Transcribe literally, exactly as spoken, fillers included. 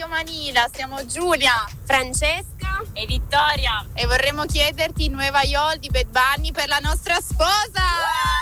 Manila, siamo Giulia, Francesca e Vittoria e vorremmo chiederti Nueva York di Bad Bunny per la nostra sposa.